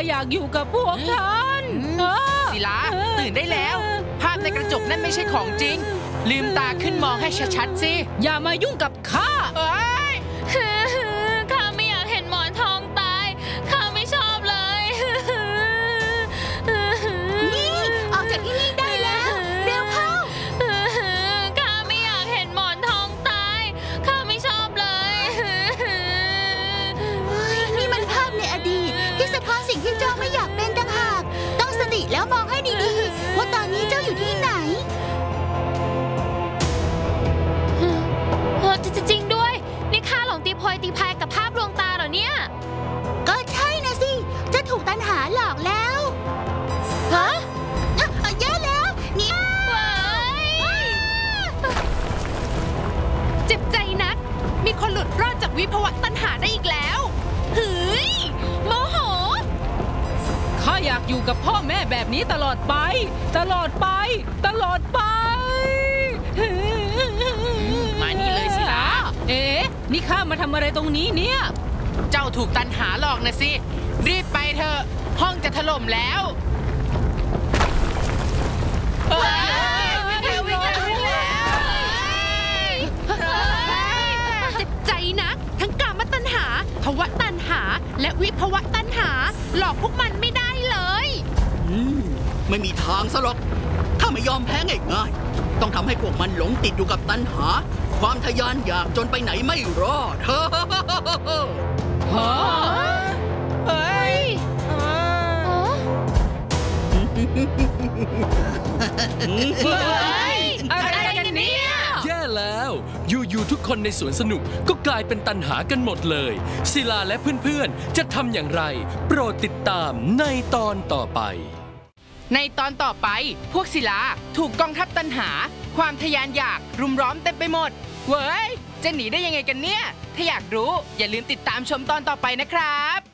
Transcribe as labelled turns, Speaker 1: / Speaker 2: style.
Speaker 1: อยากอยู่กับพวกท่าน
Speaker 2: ศิลาตื่นได้แล้วภาพในกระจกนั่นไม่ใช่ของจริงลืมตาขึ้นมองให้ชัดๆสิ
Speaker 1: อย่ามายุ่งกับข้า
Speaker 3: ข้าไม่อยากเห็นหมอนทองตายข้าไม่ชอบเลย
Speaker 4: นี่ออกจากที่นี่ได้แล้วเร็วเข้า
Speaker 3: ข้าไม่อยากเห็นหมอนทองตายข้าไม่ชอบเลย
Speaker 4: นี่มันภาพในอดีตที่สะท้อนสิ่งที่เจ้าไม่อยากเป็นต่างหากต้องสติแล้วมองให้ดีๆว่าตอนนี้เจ้าอยู่ที่ไหน
Speaker 3: จริงด้วยนี่ข้าหลงตีโพยตีพายกับภาพลวงตาเหรอเนี่ย
Speaker 4: ก็ใช่นะสิจะถูกตัณหาหลอกแล้ว
Speaker 3: ฮะ
Speaker 4: แย่แล้วนี่
Speaker 3: เจ็บใจนักมีคนหลุดรอดจากวิภวะตัณหาได้อีกแล้วเฮ้ยโมโห
Speaker 1: ข้าอยากอยู่กับพ่อแม่แบบนี้ตลอดไปตลอดไปตลอดไป
Speaker 2: มานี่เลยศิลา
Speaker 1: นี่ข้ามาทำอะไรตรงนี้เนี่ย
Speaker 2: เจ้าถูกตัณหาหลอกนะสิรีบไปเถอะห้องจะถล่มแล้ว
Speaker 3: เจ็บใจนะทั้งกามตัณหาภวะตัณหาและวิภวะตัณหาหลอกพวกมันไม่ได้เลย
Speaker 5: ไม่มีทางซะหรอกข้าไม่ยอมแพ้ง่ายๆต้องทำให้พวกมันหลงติดอยู่กับตัณหาความทะยานอยากจนไปไหนไม่รอด
Speaker 1: อะไรกันเนี่ย
Speaker 6: แย่แล้วอยู่ๆทุกคนในสวนสนุกก็กลายเป็นตัณหากันหมดเลยศิลาและเพื่อนๆจะทำอย่างไรโปรดติดตามในตอนต่อไป
Speaker 2: ในตอนต่อไปพวกศิลาถูกกองทัพตัณหาความทะยานอยากรุมล้อมเต็มไปหมดเว้ยจะหนีได้ยังไงกันเนี่ยถ้าอยากรู้อย่าลืมติดตามชมตอนต่อไปนะครับ